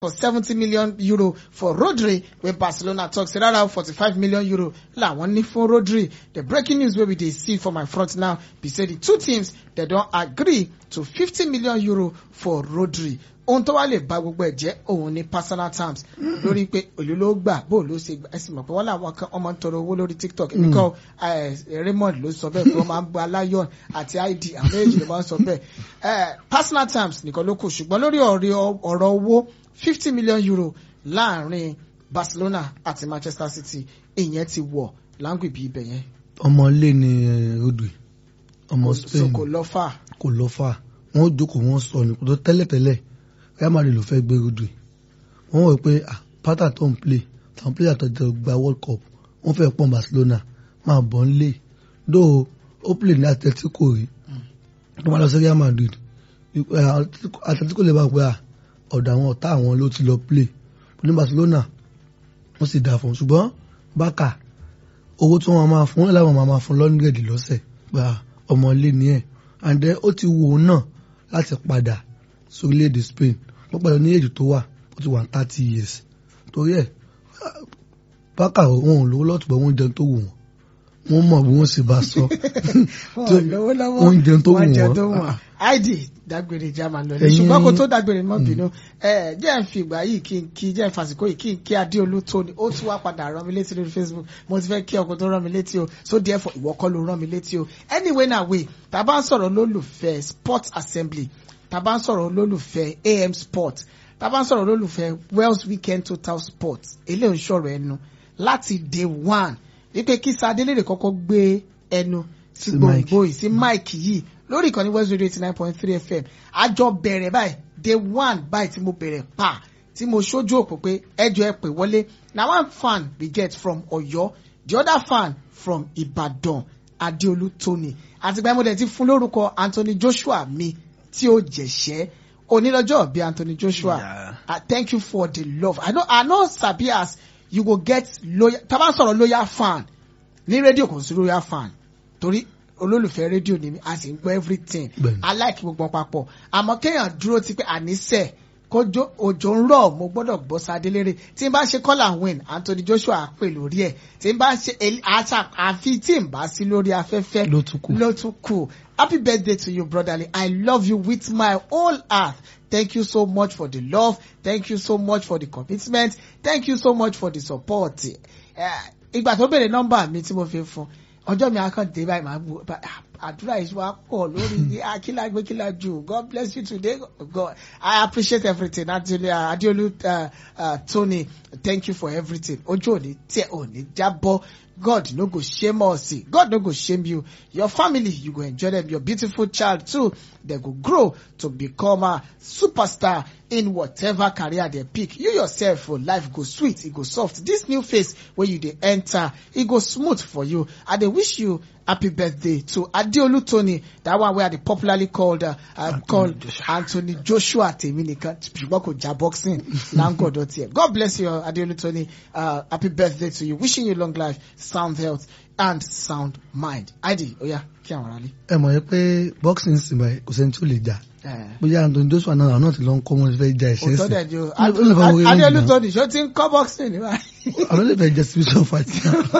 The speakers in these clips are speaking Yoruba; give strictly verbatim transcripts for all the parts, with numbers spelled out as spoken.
for seventy million euro for Rodri, where Barcelona talks around forty-five million euro. La one need for Rodri. The breaking news where we they see for my front now, be say the two teams they don't agree to fifty million euro for Rodri. Ohun tó wá lè ba gbogbo ẹ̀ jẹ́ òun ní personal terms lórí pé òlú ló gbà bó ló ṣe gbà ẹ̀sìn mọ̀ pé wọ́n làwọn kan ọmọ ń tọrọ owó lórí TikTok èmi kọ́ Raymond ló sọ bẹ́ẹ̀ pé wọ́n máa ń gba Lion àti I D àwọn méjì ló máa ń sọ bẹ́ẹ̀ personal terms nìkan ló kù ṣùgbọ́n lórí ọ̀rọ̀ owó fifty million euro láàrin Barcelona àti Manchester City ìyẹn ti wọ̀ láǹgì bí ibẹ̀ yẹn. ọmọ ilé ni Rodri ọmọ Spain kò lọ fà kò lọ fà wọ́n jókòó wọ́n sọ ní kò tó tẹ́lẹ̀tẹ́lẹ̀ Real Madrid ló fẹ́ gbé Rodri wọ́n wọ̀ pé pátá tó ń play táwọn player tó jẹ́ gba World Cup wọ́n fẹ́ pọ́n Barcelona máa bọ̀ ń lé dó ó play ní Atletico rí tó máa lọ sí Real Madrid Atletico lè bá pé ọ̀dọ̀ àwọn ọ̀tá àwọn ló ti lọ play ní Barcelona wọ́n sì dá fún un ṣùgbọ́n Barca owó tí wọ́n máa fún wọn láwọn máa fún lọ́nìgẹ̀dì lọ́sẹ̀ gba ọmọ ilé ní ẹ̀ and then ó ti wò ó náà láti padà sórílẹ̀-èdè Spain wọ́n padà ní èdè tó wà ó ti wà ní thirty years torí ẹ̀ Barca wọn ò lówó lọ́tùbọ̀ wọ́n jẹun tó wù wọ́n wọ́n mọ̀ bí wọ́n sì bá sọ wọ́n jẹun tó wù wọ́n. I D dágbére German lọ ṣùgbọ́n kó tó dágbére mọ́ bínú jẹ́ ń fi ìgbà yìí kí n kí jẹ́ ń fàsìkò yìí kí n kí Adéolú Tóní ó tún wá padà rán mi létí lórí Facebook mo ti fẹ́ kí ọkọ̀ tó rán mi létí o so therefore ìwọ kọ́ ló rán mi létí o anyway na way tá a bá ń sọ̀rọ̀ lólùfẹ́ Sports Assembly tá a bá ń sọ̀rọ̀ lólùfẹ́ A M Sport tá a bá ń sọ̀rọ̀ lólùfẹ́ Wales Weekend Total Sport eléyìí ń sọ̀rọ̀ ẹnu láti day one wípé kí Sadélérè kọ́kọ́ gbé ẹnu sí gbòǹgbò yìí sí máìkì yìí lórí ìkànnì West Radio eighty nine point three F M àjọ bẹ̀rẹ̀ báyìí day one báyìí tí mo bẹ̀rẹ̀ pa tí mo ṣojú òpó pé ẹjọ́ ẹ pè wọlé na one fan we get from Ọ̀yọ́ the other fan from Ìbàdàn Adéolú Tóní àtìgbà mo dẹ̀ ti fún lórúkọ Anthony Joshua mi tí ó jẹ̀ṣẹ́ onílọ́jọ́ bí Anthony Joshua yeah. uh, thank you for the love I know I know sabi as you go get loyal tá bá sọ̀rọ̀ loyal fan ní rédíò kò sí loyal fan torí olólùfẹ́ rédíò ni mi a sì ń gbọ́ everything I like gbogbo papọ̀ àmọ́ kéèyàn dúró ti pé àníṣe kójó òjò ń rọ̀ mo gbọ́dọ̀ gbọ́ Sadélérè tí n bá ṣe call and win Anthony Joshua pè lórí ẹ̀ tí n bá ṣe àṣà àfi tí n bá sí lórí afẹ́fẹ́ ló tún kù happy birthday to you brotherly I love you with my whole heart thank you so much for the love thank you so much for the commitment thank you so much for the support ìgbà tó bèrè nọ́mbà mi tí mo fi fún ọjọ́ mi akọ́ndé báyìí máa bu àdúrà yìí wá pọ̀ lórí ní akílágbé kílájú God bless you today God I appreciate everything Adéolú uh, uh, Tóní thank you for everything ojú òní tí ẹ òní jábọ́ God no go shame us God no go shame you your family you go enjoy them your beautiful child too they go grow to become a superstar in whatever career they pick you yourself for life go sweet e go soft this new phase wey you dey enter e go smooth for you I dey wish you happy birthday to Adéolú Tóní that one wey I dey popularly called uh, uh, called Joshua. Anthony Joshua tèmi nìkan ṣùgbọ́n kò já boxing láńgọ̀dọ̀ tiẹ̀ God bless you Adéolú Tóní uh, happy birthday to you wishing you long life sound health and sound mind I D oya kí àwọn aráàlú. ẹ mọ̀ yẹn pé boxing sì báyìí kò sẹ́ni tí ó lè jà bóyá Anthony Joshua náà àwọn náà ti lọ ń kọ́ wọn fẹ́ ja ẹ̀ṣẹ́ sí. òtọ́ dẹ̀ di o Adéolú Tóní ṣó ti ń kọ́ boxing níwá. àwọn olólùfẹ́ jẹ́ síbíṣọ́ fàtí.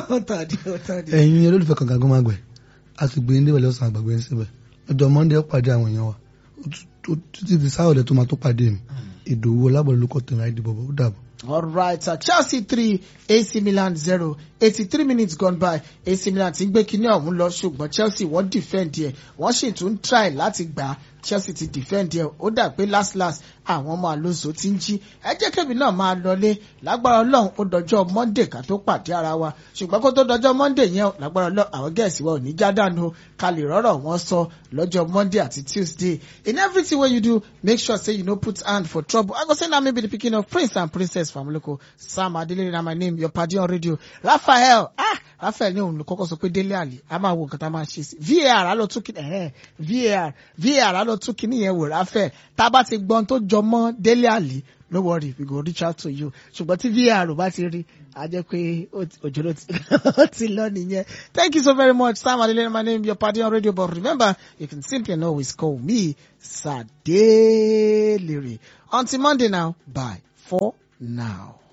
ẹ̀yin olólùfẹ́ kankan gbọ́n máa gbẹ̀ a ti gbé ndé wẹ̀lẹ́ ọ̀sán àgbàgbé ń síbẹ̀ ọjọ́ Monday ó pàdé àwọn èèyàn wa títí di sáwọ̀dẹ̀ tó máa tó pàdé mi Ìdòwú Ọlábọ̀lúkọ̀ tẹ̀lé àìdìbò bọ̀ ó dàbọ̀. All right, uh, Chelsea three, A C Milan zero. eighty-three minutes gone by. A C Milan ti ń gbé kíní ọ̀hún lọ ṣùgbọ́n Chelsea wọ́n defend yẹ. Wọ́n sì tún try láti gbà Chelsea ti defend yẹ. Ó dà pé last last àwọn ọmọ Alonso ti ń jí. Ẹ jẹ́ kébì náà máa lọlé. Lágbára Ọlọ́run ó dọjọ́ Monday ká tó pàdé ara wa. Ṣùgbọ́n kó tó dọjọ́ Monday yẹn lágbára Ọlọ́run àwọn gẹ̀ẹ́sì wa ò ní já dànù. Ká lè rọ́rọ̀ wọn sọ lọ́jọ́ Monday àti Tuesday. In everything wey you do, make sure say you no put hand for trouble. I go say na me be the pikin of Prince and Princess from Loko. Sam Adelere na my name, your party on radio. Raphael, ah, Raphael ní òun ló kọ́kọ́ sọ pé Délé Àlì, a máa wo nǹkan tá a máa ṣe sí. V A R á lọ tún kí ẹ̀hẹ́n V A R V A R á lọ tún kí nìyẹn wò Raphael. Tá a bá ti gbọ́n tó jọ mọ́ Délé Àlì, no worry, we go reach out to you. Ṣùgbọ́n tí V A R ò bá ti rí, a jẹ́ pé òjò ló ti lọ nìyẹn. Thank you so very much, Sam Adelere, my name, your party on radio. But remember, you can simply and always call me Sadélérè. Until Monday now, bye. for now.